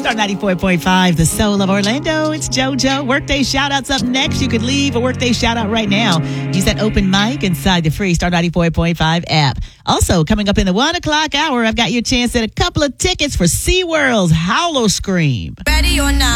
Star 94.5, the soul of Orlando. It's JoJo. Workday shout-outs up next. You could leave a Workday shout-out right now. Use that open mic inside the free Star 94.5 app. Also, coming up in the 1 o'clock hour, I've got your chance at a couple of tickets for SeaWorld's Howl-O-Scream. Ready or not.